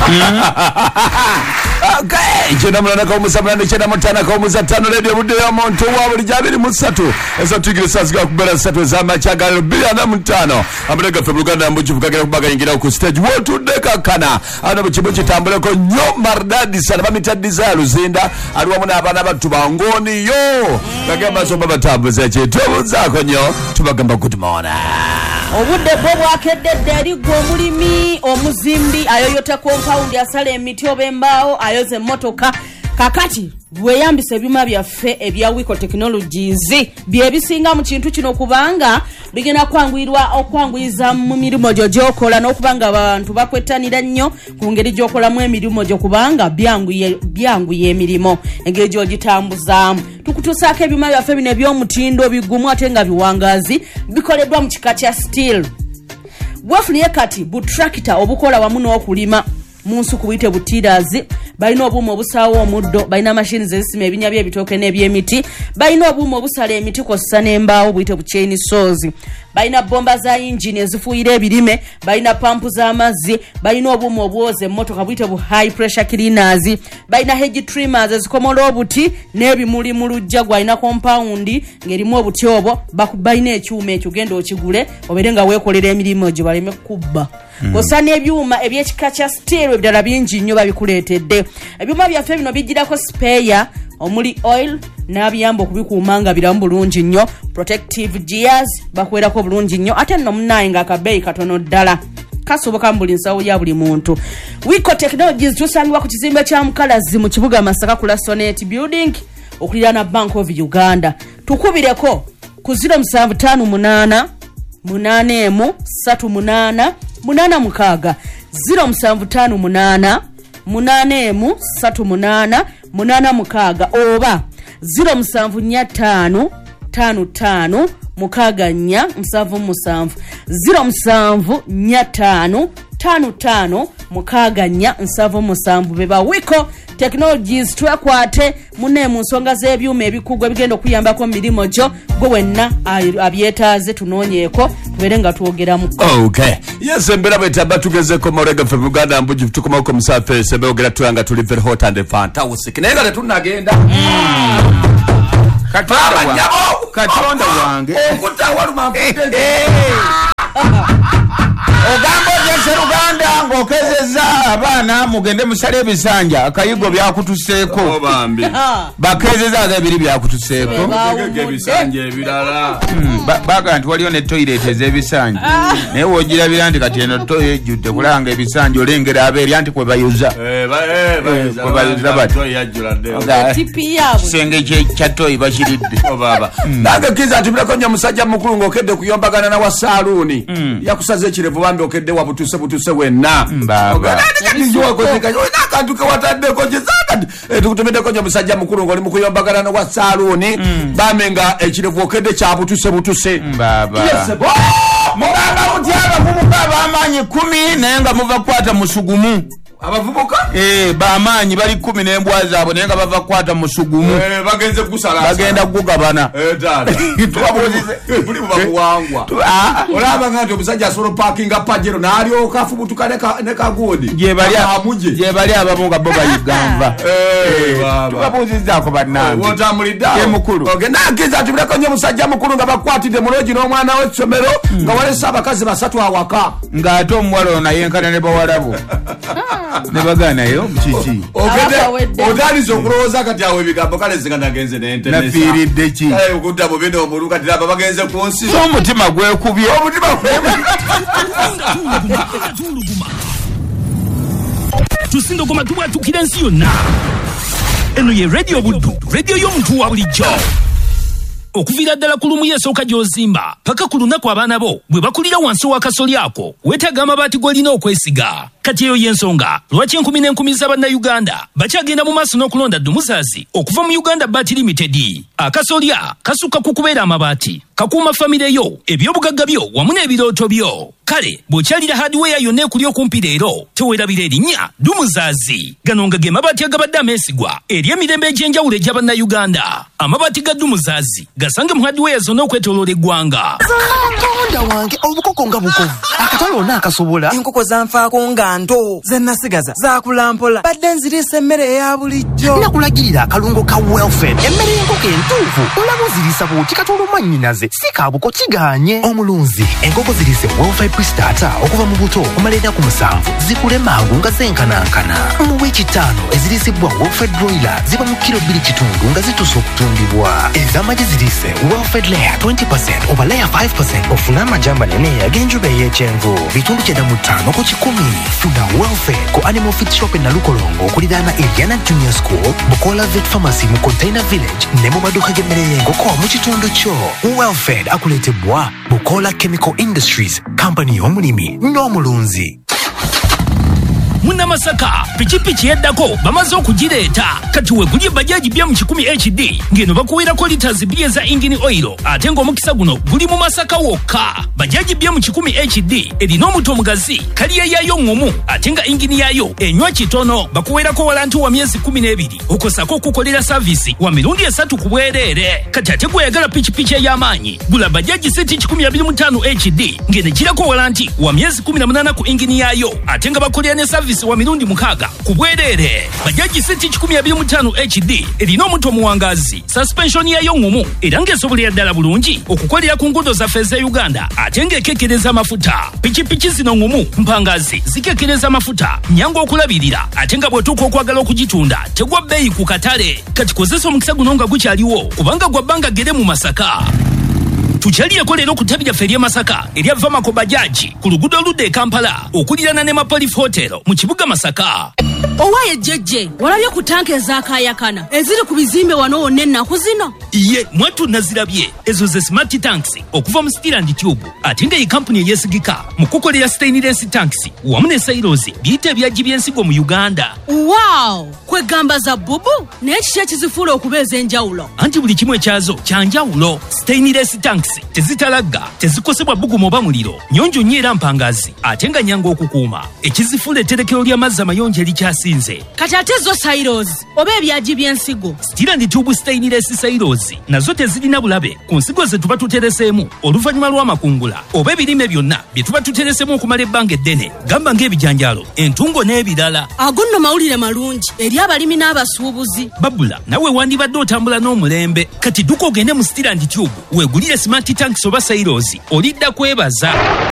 Okay, chena mulana ka umusamulana chena mutana ka umuzatano radio budde ya muntu wa buli jabiri musatu ezo tigirisa zika kubera satu za machaga bila na mutano amereka Uganda mbuchivukagira kubaga ingira ku stage wotu deka kana ana buchibu chitambule ko nyo mardadi sana bamita dizalu zinda aliwa muna abana batu bangoni yo kagamba so baba tabuze chitobu zako nyo tubagamba good morning obudde bwo bwakedde ali gwo mulimi omuzimbi ayoyota compound asale emiti obembao ayoze motoka kakati bweyambise ebyuma byaffe ebya Wiko Technologies bye bisinga mu kintu kino kubanga bigena okwanguyiza mu mirimo gyokola n'okubanga abantu bakwettanira nnyo ku ngeri gyokolamu emirimu gyo kubanga byanguye emirimu engeri gyogitambuzaamu tukutuusaako ebyuma byaffe bino eby'omutindo bigumu ate nga biwangazi bikoleddwa mu kika kya steel bwefuniye kati butrakita obukola wamu n'okulima munsu kubuyite butirazi balina obuuma obusaawo omuddo balina machines ezisima ebinya by'ebitooke n'ebyemiti balina obuuma obusala emiti kw'ossa n'embaawo buyite bu chain saws balina bomba za engine ezifuuyira ebirime balina pampu z'amazzi balina obuuma obwoza emmotoka buyite bu high pressure cleaners balina hedge trimmers ezikomola obuti n'ebimuli mu lujja gwalina compound ng'erimu obuti obwo balina ekyuma ekyo genda okigule obeere nga weekolera emirimu gye baleme kubba osana ebyuma ebyekika kya steel ebirala bingi nnyo babikuleetedde ebyuma byaffe bino bijjirako spare omuli oil n'abiyamba okubikuuma nga biramu bulungi nnyo protective gears bakwerako bulungi nnyo ate nno munnaye nga akabeeyi katono ddala kasoboka mbuli nsawo ya buli muntu. Wiko Technologies tusangibwa ku kizimbe kya Mukalazi mu kibuga Masaka ku Lasonet building okulirana Bank of Uganda. Tukubireko ku 0758 8 38 8 0758 8 38 8 oba 0755 55 mukaganya 77 0755 55 mukaganya 77 beba Wiko Technologies twekwate mune mu nsonga z'ebyuma ebikugwa bigenda okuyambako mirimo gyo gwe wenna abyetaaze tunoonyeeko tuberenga twogeramu. Okay, yes, mbera betaba tugezeko Morega from Uganda mbuji tukoma ko musafe sebe ogera tuyanga tuli very hot and fantastic nega tunagenda katonda wange okutawalu mapete ogambo jese Uganda ngokezeza abana mugende musale bisanja akayigo byakutuseeko obambi bakezeza zabiri byakutuseeko bagege bisanja ebirala baga nti waliyo ne toilet ezebisanja naye wogira birandi kati eno toilet judde kulanga ebisanja olengera aberi anti kwe bayuza kwe bayuza bati tipi yabo senge kya toy bashiridde obaba nanga kiza tubirako nya musajja mukulu ngokedde kuyombagana na wasaluni yakusaze ekirevu bambi okedde wabutuse wenna baba nijwa ko zika nakantuke wataddeko kizaka tukutumedeko nya musajja mukulu ngoli mukuyombagana na wasaluni bamenga ekirevu okedde kyabutuse baba mugamba mutiaba kumukaba amanyi 10 nenga muva kwata musugumu abavubuka baamanyi bali 10 n'embwa zaabo nenga bava kwata musugumu bagenze kusala bagenda kugabana dada twabozize buli bakuwangwa olaba ngati omusajja asoro parking apajero nalyo kafubutuka neka godi je bali abamunga boba Uganda twaboziza ko banange wota mulida ye mukulu ogenda kiza tubirako nyo musajja mukulu nga bakwatide muloji n'omwana we somero nga wale sabakazi basatu awaka ngate omwalo na yenkana ne bawalabo ne bagana yo mchichi odalizo kuroza kati awe bigambo kale zinganagenze ne internet nafiridde ki ukutabo bino omuluka tilaba bagenze kunsi so mutima gwe kubye omutima tusindo goma tuwa tukirensi yonna eno ye radio buddu radio y'omuntu wa bulijjo okuvira ddala ku lumu yesooka gy'ozimba paka ku lunaku abaana bo bwe bakulira wansi wa kasoli ako weetaaga amabaati g'olina okwesiga kati eyo y'ensonga lwaki enkumi n'enkumi z'abannayuganda bakyagenda mu maaso n'okulonda dumusaasi okuva mu Uganda Bat Limited. Akasolya kasukka ku kubeera amabaati kakuuma famire yo ebyobugagga byo wamu n'ebirooto byo. Kale bw'okyalira hardware yonna ekuli okumpi leero teweerabira erinnya Dumuzaazi. Gano nga ge mabaati agabadde ameesigwa eri emirembe egy'enjawulo egy'abannayuganda. Amabaati ga Dumuzaazi gasange mu hardware zonna okwetooloola eggwanga. Katonda wange obukoko nga bukovu akatalo n'akasobola enkoko zanfaako nga nto zennasigaza zakulampola badde nzirisa emmere eya bulijjo. nakulagirira akalungo ka Wellfed emmere y'enkoko entuufu olaba ozirisa bw'oti katolo mannyinaze si kabuko kiganye. Omulunzi enkoko zirise Wellfed Pre-Starter okuva mu buto okumalira ku 7 zikule mangu nga zenkanankana. Mu wiiki 5 ezirisibwa Wellfed Broiler ziba mu kilo 2.5 nga zituuse okutundibwa. Ez'amagi zirise Wellfed Layer 20% oba Layer 5% ofuna amagi amanene ag'enjuba ey'ekyenvu. Bitundu 95 ku 10. Funa Wellfed ku Animal Feed Shop e Nalukolongo okuliraana Eliana Junior School, Bukola Vet Pharmacy mu Container Village ne mu maduuka g'emmere y'enkoko mu kitundu kyo. Wellfed akuleetebwa Bukola Chemical Industries, kampani y'omulimi n'omulunzi. Munnamasaka pikipiki yeddako bamaze okugireeta kati wegulye bajaji bya mu 10 HD ngeno bakuweerako liters 2 eza engine oil ate ng'omukisa guno guli mu Masaka wokka. Bajaji bya mu 10 HD erina omuto omugazi kaliya yayo ngomu ate nga engine yayo enywa kitono. Bakuweerako walanti wa myezi 12 okosako okukolera service wa mirundi 3 ku bwereere. Kati ate gweyagala pikipiki ey'amaanyi gula bajaji seti 125 HD ngene girako walanti wa myezi 18 ku engine yayo ate nga bakolera ne service wa mirundi 6 ku bwereere. Bajaji seti 125 HD erina omuto omuwangazi suspension yayo ngomu era ng'esobolera ddala bulungi okukolera ku nguudo zaffe za Uganda ate ng'ekekereza amafuta. Pikipiki zino ngomu mpangazi zikekereza amafuta nyangu okulabirira ate nga bw'otuuka okwagala okugitunda tegwa bbeeyi ku katale. Kati kozesa omukisa guno nga gukyaliwo kubanga gwa bbanga gere mu Masaka. Tukyaliyeko leero ku ttabi lyaffe ery'e Masaka erya Vamako Bajaji ku luguudo oludda e Kampala okuliraana ne Mapolif Hotel mu kibuga Masaka. Owaye jjejje walabye ku tanka ezaakaayakana eziri ku bizimbe wano wonna ennaku zino. Iye mwattu nazirabye ezo ze smart tanks okuva mu Steel and Tube ate nga ye kampuni eyeesigika mu kukolera stainless tanks wamu ne silos biyita ebyaggi by'ensigo mu Uganda. Wow, kwegamba za bubu naye kiki ekizifuula okubeeza enjawulo? Anti buli kimu ekyazo kya njawulo. Stainless tanks tezitalagga, tezikosebwa bbugumu oba muliro, nnyonjo nnyo era mpangazi ate nga nyangu okukuuma. Ekizifuula etterekero ly'amazzi amayonjo erikyasinze. Kati ate zo silos oba ebyaggi by'ensigo? Steel and Tube stainless silos nazo tezirina bulabe ku nsigo ze tuba tutereseemu oluvannyuma lw'amakungula oba ebirime byonna bye tuba tutereseemu okumala ebbanga eddene, gamba ng'ebijanjaalo, entungo n'ebirala. Ago nno mawulire malungi eri abalimi n'abasuubuzi. Babula nawe wandibadde otambula n'omulembe. Kati dduka ogende mu Steel and Tube weegulire smart tanks oba silos olidda kwebaza.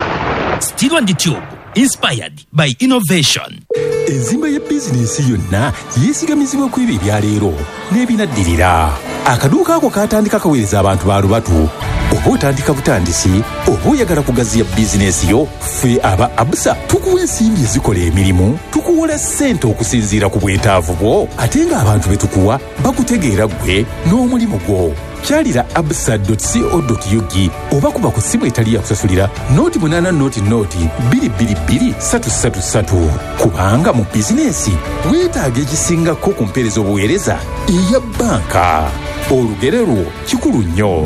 Steel and Tube, inspired by innovation. Enzimba ya bizinensi yonna yeesigamizibwa ku ebyo ebya leero n'ebinaddirira. Akaduuka ako katandika kaweereza abantu ba lubatu. Oba otandika butandisi oba oyagala kugaziya bizinensi yo, ffe aba Absa tukuwa ensimbi ezikola emirimu, tukuwola ssente okusinziira ku bwetaavu bwo ate ng'abantu be tukuwa bakutegeera ggwe n'omulimu gwo. Kyalira absa.co.ug oba kuba ku ssimu etali ya kusasulira noti 8 noti 222 kubanga mu bizinensi weetaaga ekisingako ku mpeereza obuweereza eya bbanka. Olugero lwo kikulu nnyo.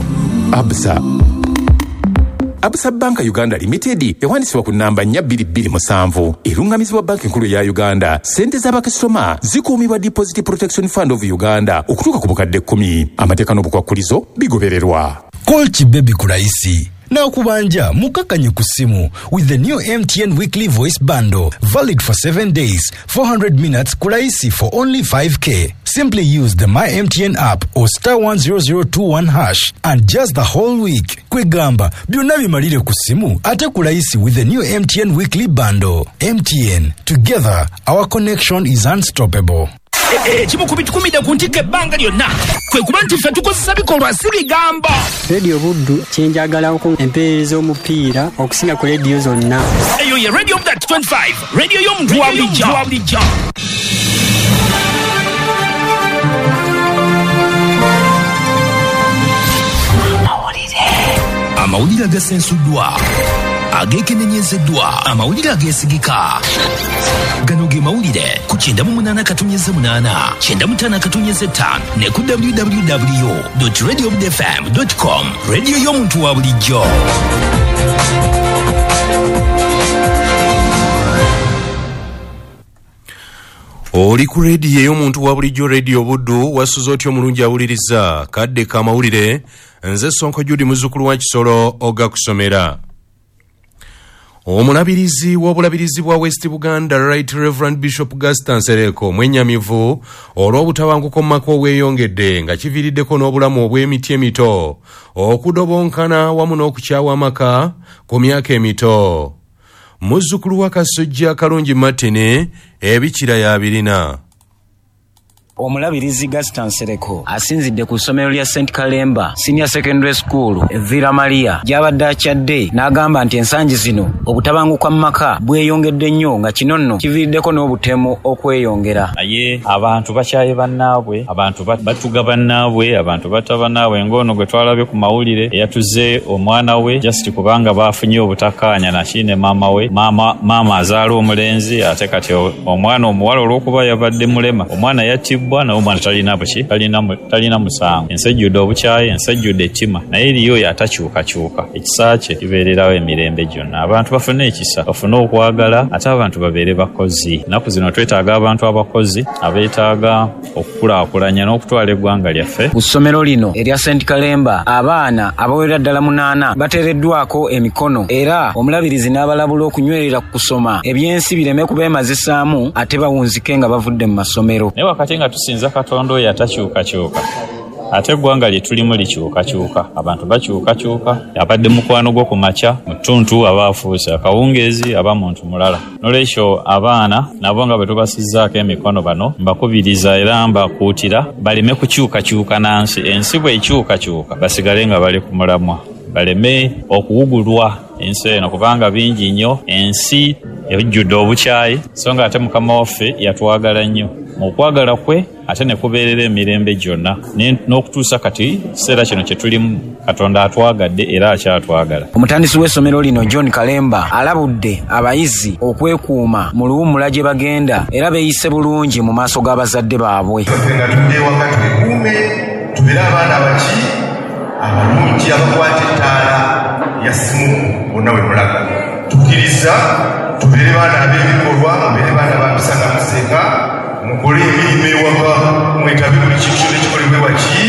Absa Banka Uganda Limited ewandiisibwa ku nnamba 4227 erungamizibwa banka enkulu ya Uganda. Ssente z'abakasitoma zikuumibwa Deposit Protection Fund of Uganda okutuuka ku bukadde 10. Amateeka n'obukwakkulizo bigobererwa. Call Kibebi Kuraisi na okubanja mukakanye ku simu with the new MTN weekly voice bundle valid for 7 days, 400 minutes kuraisi for only 5k. Simply use the My MTN app or *10021# and just the whole week. Kwegamba byonna bimalire ku simu ate kuraisi with the new MTN weekly bundle. MTN, together our connection is unstoppable. Ekimu ku bitukumidde ku ntikko ebbanga lyonna kwe kuba nti ffe tukozesa bikolwa si bigambo. Radio Buddu kyenjagalako empeereza omupiira okusinga ku rediyo zonna. Eyo ye Radio Buddu 25, rediyo y'omuntu wa bulijjo. Amawulire agasensuddwa agekenenyezeddwa amawulire ageesigika. Gano ge mawulire ku 98.8 95 ne ku www.radiobudfm.com. Radio y'omuntu wa bulijjo. Oli ku rediyo ey'omuntu wa bulijjo Radio Buddu wasuza otyo omulungi awuliriza kadde kamawulire nze Sonko Judy muzzukulu wa Kisolo oga kusomera. Omulabirizi w'obulabirizi bwa West Buganda Right Reverend Bishop Gaston Sereko mwennyamivu olw'obutabanguko mu maka obweyongedde nga kiviiriddeko n'obulamu obw'emiti emito okudobonkana wamu n'okukyawa amaka ku myaka emito. Muzzukulu wa Kasujja Kalungi Martin ebikira y'abirina. Omulabirizi Gaston Sereko asinzidde ku ssomero lya St. Kalemba Senior Secondary School Evira Maria gy'abadde akyadde n'agamba nti ensangi zino obutabanguka mu maka bweyongedde nnyo nga kino nno kiviiriddeko n'obutemu okweyongera. Naye abantu bakyaye bannaabwe, abantu batuga bannaabwe, abantu batta bannaabwe ng'ono gwe twalabye ku mawulire eyatuze omwana we just kubanga baafunye obutakkaanya nakine maama we. Maama azaala omulenzi ate kati omwana omuwala olw'okuba yabadde mulema omwana yattibwa naye omwana talina musango. Ensejjudde obukyayi, ensejjudde ettima, naye eriyo yatakyukakyuka. Ekisa kye kibeererawo emirembe gyonna. Abantu bafune ekisa, bafune okwagala, ate abantu babeere bakozi. Nnaku zino twetaaga abantu abakozi abeetaaga okukulaakulanya n'okutwala eggwanga lyaffe. Ku ssomero lino erya St. Kalemba abaana abawerera ddala 8 bateereddwako emikono era omulabirizi n'abalabula okunywerera ku kusoma ebyensi bireme kubeemazisaamu ate bawunzike nga bavudde mu masomero. Naye wakati nga tusinza Katonda oyo atakyukakyuka ate eggwanga lye tulimu likyukakyuka, abantu bakyukakyuka, abadde mukwano gwo ku makya mu ttuntu aba afuuse akawungeezi aba muntu mulala. Nolwekyo abaana nabo nga bwe tubasizzaako emikono bano mbakubiriza era mbakuutira baleme kukyukakyuka nansi. Ensi bw'ekyukakyuka basigale nga bali ku mulamwa, baleme okuwugulwa ensi eno kubanga bingi nnyo. Ensi ejjudde obukyayi so nga ate Mukama waffe yatwagala nnyo. Mu kwagala kwe ate ne kubeerera emirembe gyonna n'okutuusa kati kiseera kino kye tulimu Katonda atwagadde era akyatwagala. Omutandisi w'essomero lino John Kalemba alabudde abayizi okwekuuma mu luwummula gye bagenda era beeyise bulungi mu maaso g'abazadde baabwe. Nga tudde wakati twekuume tubeere abaana baki abalungi abakwata ettaala ya simu bonna we mulaga. Tukkiriza tubeere baana ab'ebikolwa, mubeere baana bamisanga museka, mukole emirimu ewaka, mwetabe buli kintu kyonna ekikolebwa waki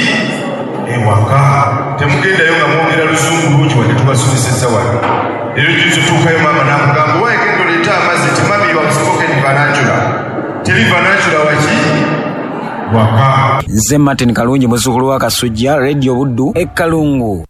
ewaka. Temugendayo nga mwogera luzungu lungi wadde tubasomesezza wano. Leero juzi otuukayo maama n'akugamba why genda oleeta amazzi ti mami wa spoken vernacular. Teri vernacular waki waka. Nze Martin Kalungi muzzukulu wa Kasujja Radio Buddu Ekkalungu.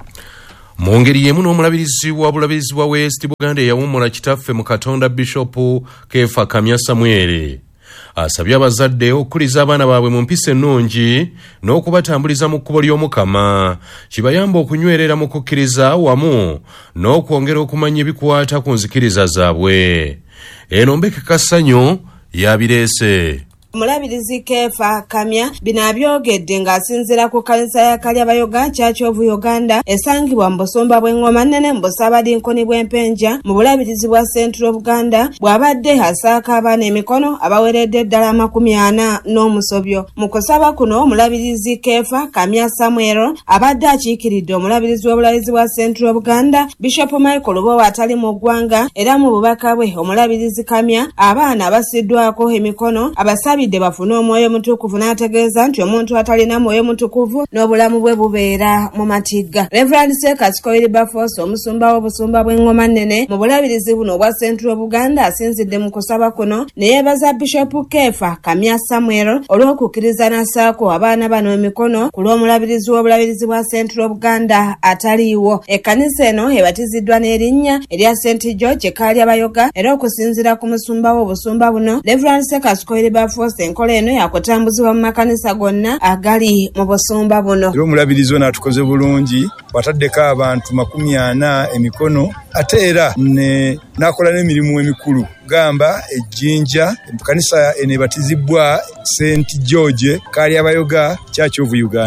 Mu ngeri y'emu n'omulabirizi wa bulabirizi bwa West Buganda eyawummula kitaffe mu Katonda Bishop Kefa Kamya Samuel asabye abazadde okukkiriza abaana baabwe mu mpisa ennungi n'okubatambuliza mu kkubo ly'Omukama kibayamba okunywerera mu kukkiriza wamu n'okwongera okumanya ebikwata ku nzikiriza zaabwe. Eno Mbeke Ssanyu yabireese. Omulabirizi Kefa Kamya bino abyogedde ng'asinziira ku kkanisa ya Kalyabayoga Church of Uganda esangibwa mu busumba bw'Engoma Nnene mu Busaabadinkoni bw'Empenja mu bulabirizi bwa Central Buganda bw'abadde asaaka abaana emikono abaweredde ddala 40 n'omusobyo. Mu kusaba kuno omulabirizi Kefa Kamya Samuel abadde akiikiridde omulabirizi w'obulabirizi bwa Central Buganda Bishop Michael Bowa atali mu ggwanga era mu bubaka bwe omulabirizi Kamya abaana abasiddwako emikono abasabi bafune omwoyo mutukuvu n'ategeeza nti omuntu atalina mwoyo mutukuvu n'obulamu bwe bubeera mu matigga. Reverend Sekas Koiri Bafos omusumba w'obusumba bw'Engoma Nnene mu bulabirizi buno obwa Central Buganda asinzidde mu kusaba kuno ne yeebaza Bishop Kefa Kamya Samuel olw'okukkiriza n'assaako abaana bano emikono ku lw'omulabirizi w'obulabirizi bwa Central Buganda ataliiwo. Ekkanisa eno ebatiziddwa n'erinnya erya St. George Kalyabayoga era okusinziira ku musumba w'obusumba buno Reverend Sekas Koiri Bafos enkola eno yakutambuzibwa mu makanisa gonna agali mu busumba buno. Era omulabirizi ono atukoze bulungi wataddeko abantu 40 emikono ate era n'akola n'emirimu emikulu gamba ejjinja kanisa eno ebatizibwa St. George Kalyabayoga Church of Uganda.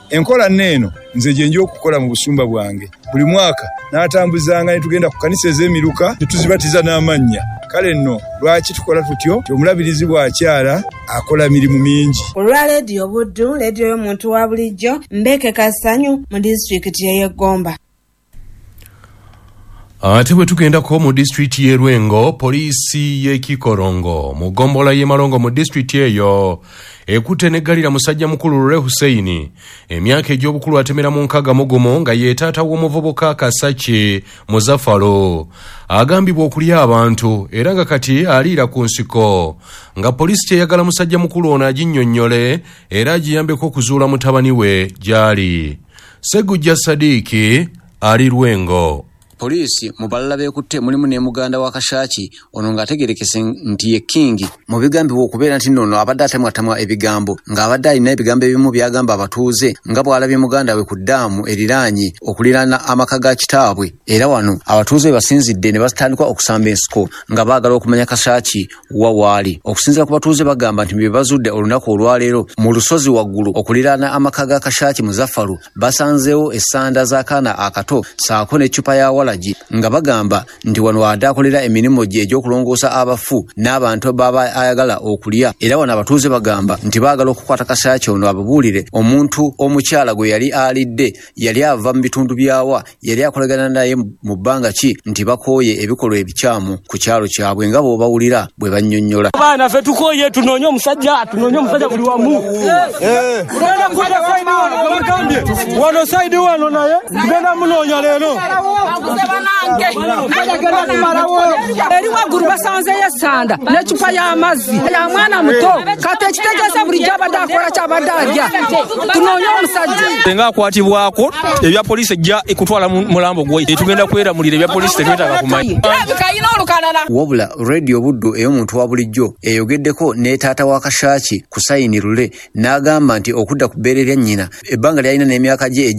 enkola nneeno nze gye nja okukola mu busumba bwange buli mwaka n'atambuzanga ne tugenda ku kanisa ez'emiruka ne tuzibatiza n'amannya. Kale nno lwaki tukola tutyo? Omulabirizi bw'akyala akola mirimu mingi. Olwa leediyo Buddu, leediyo y'omuntu wa bulijjo, Mbeke Kasanyu mu disitulikiti y'e Gomba. Ate bwe tugendako mu disitulikiti y'e Lwengo, poliisi y'e Kikorongo mu gombola y'e Malongo mu disitulikiti eyo ekutte n'eggalira musajja mukulu Lule Hussein emyaka egy'obukulu atemera mu 60 nga ye taata w'omuvubuka Kasaki Muzaffalo agambibwa okulya abantu era nga kati aliira ku nsiko nga poliisi kyeyagala musajja mukulu ono aginnyonnyole era agiyambeko okuzuula mutabani we gy'ali. Segujja Sadiiki ali Lwengo. Poliisi mu balala beekutte mulimu ne muganda wa Kasaki ono ng'ategerekese nti ye King mu bigambibwa okubeera nti nno abadde atemwatemwa ebigambo ng'abadde alina ebigambo ebimu byagamba abatuuze nga bw'alabye muganda we ku ddaamu eriraanye okuliraana amaka ga kitaabwe. Era wano abatuuze basinzidde ne batandika okusamba ensiko nga baagala okumanya Kasaki wa waali. Okusinziira ku batuuze bagamba nti bye bazudde olunaku olwaleero mu lusozi waggulu okuliraana amaka ga Kasaki Muzaffalu basanzeewo essanda z'akaana akato saako n'eccupa ya walagi nga bagamba nti wano adaakolera emirimu gye egy'okulongoosa abafu n'abantu baba ayagala okulya. Era wano abatuuze bagamba nti baagala okukwata Kasaki ono ababuulire omuntu omukyala gwe yali alidde yali ava mu bitundu byawa yali akolagana naye mu bbanga ki nti bakooye ebikolwa ebikyamu ku kyalo kyabwe nga bw'obawulira bwe bannyonnyola. Abaana ffe tukooye tunoonye omusajja buli wamu wano saidi wano naye tugenda munoonya leero eri waggulu basanzeyo essanda n'eccupa y'amazzi ya mwana muto kati ekitegeeza bulijjo abadde akola kyabadde alya tunoonye omusajja nga akwatibwako ebya poliisi ejja ekutwala mulambo gwe tugenda kweramulira ebya poliisi tetwetaaga kumanya. Wabula Radio Buddu ey'omuntu wa bulijjo eyogeddeko ne taata wa Kasaki Kusayini Lule n'agamba nti okudda ku bbeere lya nnyina ebbanga lyalina n'emyaka gye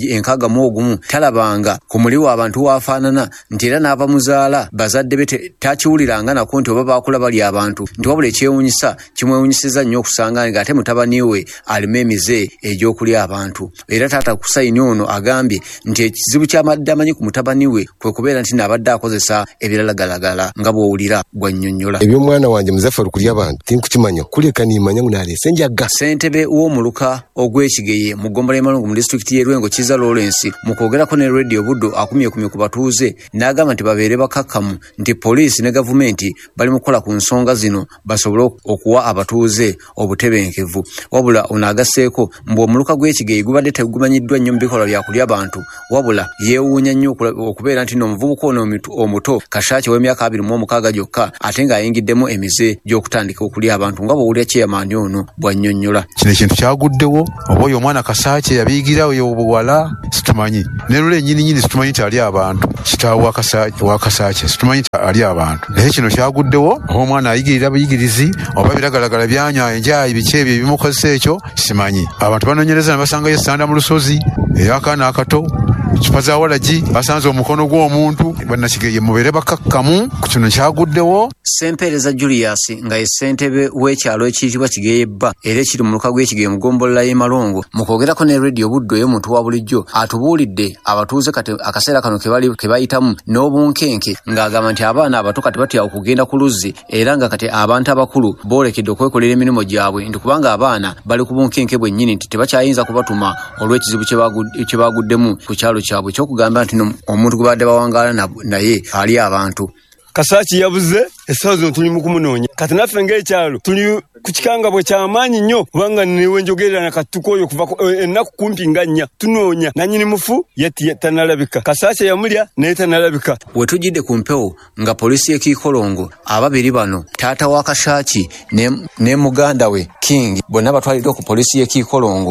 61 talabanga ku muli wa abantu waafaanana nti era n'abamuzaala bazadde be takiwuliranga nako nti oba baakula bali abantu nti wabula ekyewuunyisa kimwewuunyisiza nnyo okusanga ng'ate mutabani we alimu emize egy'okulya abantu. Era taata Kusayini ono agambye nti ekizibu ky'amadde amanyi ku mutabani we kwe kubeera nti n'abadde akozesa ebiralagalagala nga bw'owulira bw'annyonnyola. Eby'omwana wange Muzaffalu kulya bantu tinkukimanya kuleka nimanya ngu naleese njaga. Ssentebe w'omuluka ogw'Ekigeye mu ggombolola y'e Malongo mu disitulikiti y'e Lwengo Kiza Lawrence mu kwogerako ne Radio Buddu akumye ku batuuze n'agamba nti babeere bakakkamu nti poliisi ne gavumenti bali mu kukola ku nsonga zino basobole okuwa abatuuze obutebenkevu. Wabula ono agasseeko mbu omuluka gw'Ekigeye gubadde tegumanyiddwa nnyo mu bikolwa bya kulya bantu wabula yeewuunya nnyo okubeera nti n'omuvubuka ono omuto Kasaki w'emyaka 26 gyokka ate ng'ayingiddemu emize gy'okutandika okulya abantu nga bw'owulira kyeyamaani ono bw'annyonnyola. Kino ekintu kyaguddewo oba oyo omwana Kasaki yabiyigira oyo obuwala situmanyi ne Lule nnyini situmanyi nti ali abantu kitaawe wa Kasaki situmanyi nti ali abantu naye kino kyaguddewo oba omwana ayigirira buyigirizi oba biragalagala byanywa enjayi biki ebyo ebimukozesa ekyo simanyi. Abantu banoonyereza ne basangayo essanda mu lusozi ey'akaana akato eccupa za walagi basanze omukono gw'omuntu bannakigeye mubeere bakakkamu ku kino kyaguddewo. Sempeereza Julius nga ye ssentebe w'ekyalo ekiyitibwa Kigeyebba era ekiri mu luka gw'Ekigeye mu ggombolola y'e Malongo mu kwogerako ne Radio Buddu ey'omuntu wa bulijjo atubuulidde abatuuze kati akaseera kano ke bayitamu n'obunkenke ng'agamba nti abaana abato kati batya okugenda ku luzzi era nga kati abantu abakulu boolekedde okwekolera emirimu gyabwe nti kubanga abaana bali ku bunkenke bwennyini nti tebakyayinza kubatuma olw'ekizibu kye baaguddemu ku kyalo kyabwe ekyokugamba nti omuntu gwe badde bawangaala naye ali abantu. Kasaki yabuze essaawa zino tuli mu kumunoonya kati naffe ng'ekyalo tuli ku kikangabwa ky'amaanyi nnyo kubanga niwe njogerera na katuko oyo kuva ennaku kumpi nga 4 tunoonya nanyini mufu yeti tanalabika Kasaki yamulya naye tanalabika. We tujjidde ku mpewo nga poliisi y'e Kikolongo ababiri bano taata wa Kasaki ne muganda we King bonna batwaliddwa ku poliisi y'e Kikolongo.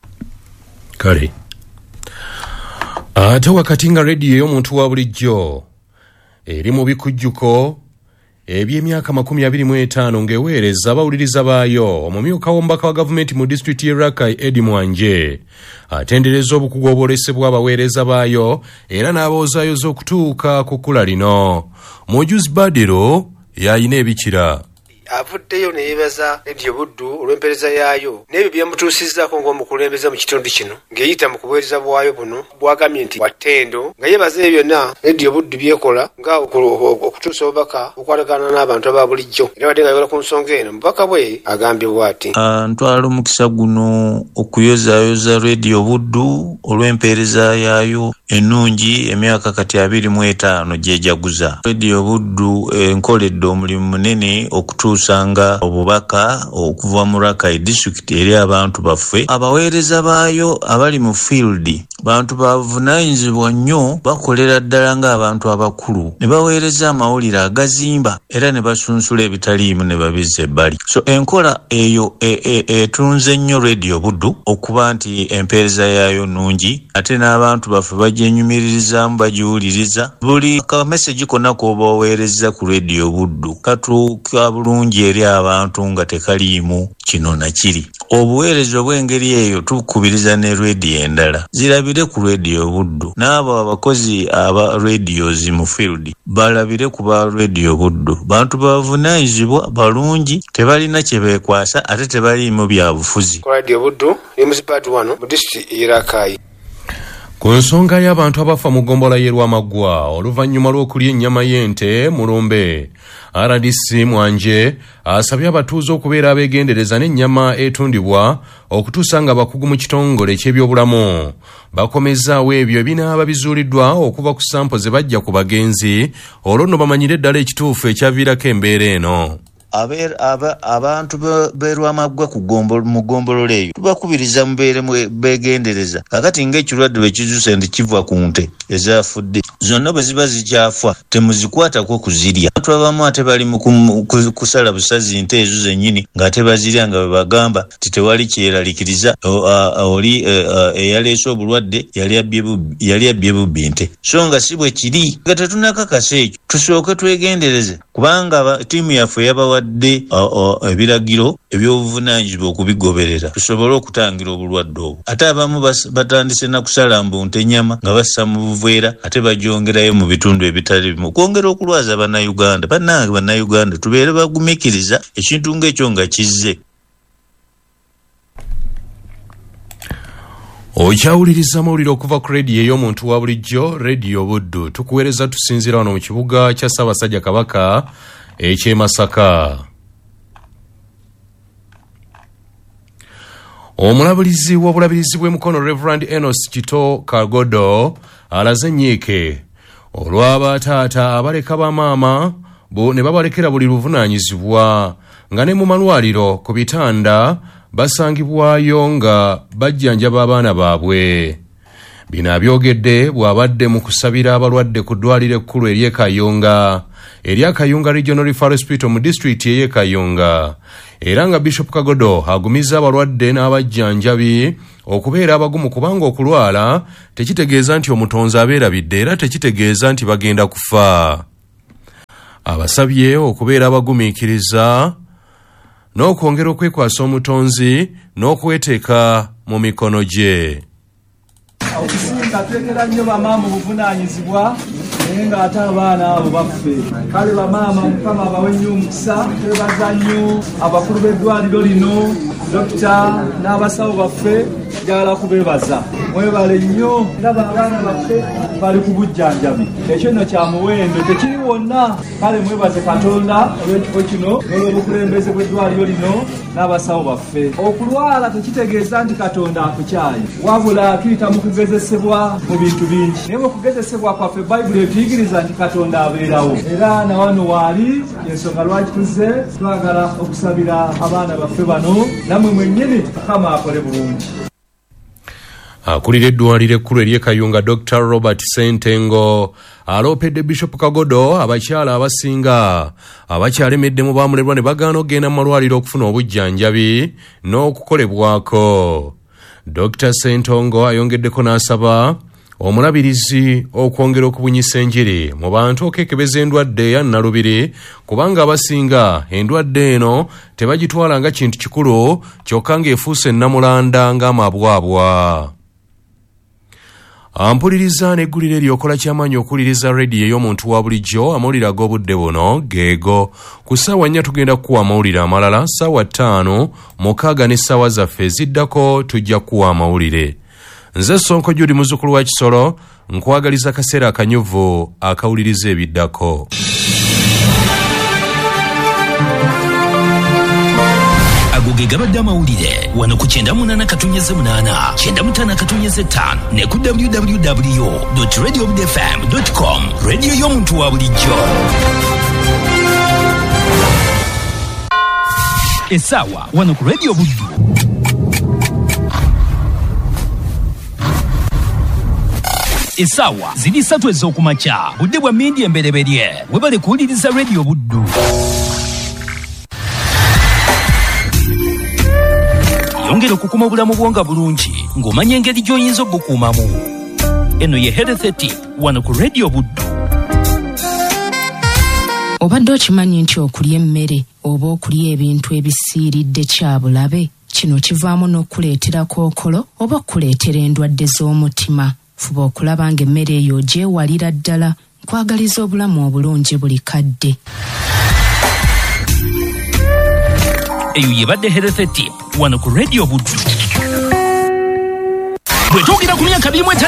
Kale ate wakati nga rediyo ey'omuntu wa bulijjo eri mu bikujjuko eby'emyaka 25 ng'eweereza abawuliriza baayo omumyuka w'omubaka wa gavumenti mu disitulikiti y'e Rakai Eddie Mwanje atendereza obukugu obwolesebwa abaweereza baayo era n'aboozaayo z'okutuuka ku kkula lino. Mujuzi Badero yayina ebikira. avuddeyo ne yeebaza Radio Buddu olw'empeereza yaayo n'ebyo byemutuusizaako ng'omukulembeze mu kitundu kino ng'eyita mu kubuweereza bwayo buno bwagambye nti wattendo nga yeebaza ebyo byonna Radio Buddu byekola nga okutuusa obubaka okwatagana n'abantu aba bulijjo era wadde nga ayogera ku nsonga eno mubaka bwe agambye bw'ati ntwala omukisa guno okuyozaayoza Radio Buddu olw'empeereza yaayo ennungi emyaka kati 25 gyejaguza. Radio Buddu enkoledde omulimu munene okutuusanga obubaka okuva mu Rakai district eri abantu baffe. Abaweereza baayo abali mu field bantu bavunaanyizibwa nnyo, bakolera ddala ng'abantu abakulu, ne baweereza amawulire agazimba era ne basunsula ebitaliimu ne babizza ebbali. So enkola eyo etunze nnyo Radio Buddu okuba nti empeereza yaayo nnungi, ate n'abantu baffe bagyenyumiririzamu bagiwuliriza. Buli ka message konna k'oba oweereza ku Radio Buddu katuuka bulungi eri abantu nga tekaliimu kino na kiri. Obuweereza obw'engeri eyo tukubiriza ne radio endala zirabire ku Radio Buddu, n'abo abakozi aba radios mu field balabire ku ba Radio Buddu. Bantu bavunaanyizibwa balungi, tebalina kye beekwasa ate tebaliimu byabufuzi. Radio Buddu emusipati wano mu district Rakai. Ku nsonga y'abantu abafa mu gombola y'e Lwamaggwa oluvannyuma lw'okulya ennyama y'ente mu lumbe, RDC Mwanje asabye abatuuze okubeera abeegendereza n'ennyama etundibwa okutuusa nga bakugu mu kitongole ky'ebyobulamu bakomezaawo ebyo ebinaaba bizuuliddwa okuva ku sampo ze bajja ku bagenzi olwo nno bamanyire ddala ekituufu ekyaviirako embeera eno. Abantu beerwamaggwa mu ggombolola eyo tubakubiriza mubeere beegendereza. Kakati ng'ekirwadde bwe kizuuse nti kiva ku nte ezafudde, zonna bwe ziba zikyafa temuzikwatako kuzirya. Abantu abamu ate bali mu kusala busazi nte ezo zennyini ng'ate bazirya nga bwe bagamba ti tewali kyeralikiriza, oli eyaleese obulwadde yali abbye bubbi nte. So nga si bwe kiri, nga tetunakakasa ekyo tusooke twegendereze, kubanga ttiimu yaffe yabawadde ebiragiro ebyobuvunaanyizibwa okubigoberera tusobole okutangira obulwadde obwo. Ate abamu batandise na kusala mbunte ennyama nga bassa mu buveera ate bagyongerayo mu bitundu ebitali bimu okwongera okulwaza bannayuganda. Bannange bannayuganda tubeere bagumikiriza ekintu ng'ekyo nga kizze. Okyawuliriza amawulire okuva ku rediyo ey'omuntu wa bulijjo Radio Buddu. Tukuweereza tusinziira wano mu kibuga kya Ssaabasajja Kabaka eky'e Masaka. Omulabulizi w'obulabirizi bw'emikono Reverend Enos Kito Kagodo alaze nnyiike olw'abataata abaleka bamaama ne babalekera buli luvunaanyizibwa nga ne mu malwaliro ku bitanda basangibwayo nga bajjanjaba abaana baabwe. Bino abyogedde bw'abadde mu kusabira abalwadde ku ddwaliro ekkulu ery'e Kayunga Regional Referral Hospital mu district y'e Kayunga. Era nga Bishop Kagodo agumiza abalwadde n'abajjanjabi okubeera abagumu kubanga okulwala tekitegeeza nti omutonzi abeerabidde era tekitegeeza nti bagenda kufa. Abasabye okubeera abagumiikiriza n'okwongera okwekwasa omutonzi n'okweteeka mu mikono gye. Okusinga twekera nnyo bamaama obuvunaanyizibwa naye ng'ate abaana abo baffe. Kale bamaama Mukama abawe nnyo omukisa, twebaza nnyo abakulu b'eddwaliro lino, dokita n'abasawo baffe njagala kubeebaza. Mwebale nnyo, ndaba abaana baffe bali ku bujjanjabi. Ekyo nno kya muwendo tekiri wonna. Kale mwebaze Katonda olw'ekifo kino n'olw'obukulembeze bw'eddwaliro lino n'abasawo baffe. Okulwala tekitegeeza nti Katonda akukyaye, wabula tuyita mu kugezesebwa mu bintu bingi. Naye mu kugezesebwa kwaffe Bayibuli etuyigiriza nti Katonda abeerawo. Era na wano waali ensonga lwaki tuzze twagala okusabira abaana baffe bano, nammwe mwennyini Mukama akole bulungi. Akulira eddwaliro ekkulu ery'e Kayunga Dr. Robert Sentengo aloopedde Bishop Kagodo abakyala abasinga abakyalemedde mu baamulerwa ne bagaana okugenda mu malwaliro okufuna obujjanjabi n'okukolebwako. Dr. Sentongo ayongeddeko n'asaba omulabirizi okwongera okubunyisa enjiri mu bantu okekebeza endwadde eya Nalubiri kubanga abasinga endwadde eno tebagitwala nga kintu kikulu kyokka ng'efuuse nnamulanda ng'amabwabwa. Ampuliriza n'eggulire lyokola ky'amaanyi okuwuliriza rediyo ey'omuntu wa bulijjo amawulire ag'obudde buno geego. Ku ssaawa 4 tugenda kukuwa amawulire amalala, ssaawa 5 mukaaga ne ssaawa zaffe eziddako tujja kukuwa amawulire. Nze Sonko Judy muzzukulu wa Kisolo nkwagaliza akaseera akanyuvu akawuliriza ebiddako. Agoge gabadde amawulire wano ku 98.8 95 ne ku www.radiobudfm.com radio y'omuntu wa bulijjo. Essaawa wano ku Radio Buddu. Essaawa ziri 3 ez'okumakya budde bwa mmindi embereberye webale kuwuliriza Radio Buddu. Yongera okukuma obulamu bwonga bulungi ng'omanya engeri gy'oyinza obukuumamu. Eno ye Health Tip wano ku Radio Buddu. Obadde okimanyi nti okulya emmere oba okulya ebintu ebisiiridde kyabulabe kino kivaamu n'okuleetera kookolo oba okuleetera endwadde z'omutima. Fuba okulaba ng'emmere eyo ogyewalira ddala. Nkwagaliza obulamu obulungi buli kadde. Eyo yebadde Health Tip wano ku Radio Buddu. Bwe twogera ku myaka 25